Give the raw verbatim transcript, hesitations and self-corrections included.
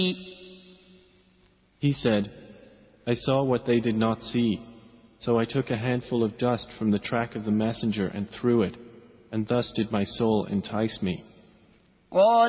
He said, I saw what they did not see, so I took a handful of dust from the track of the messenger and threw it, and thus did my soul entice me.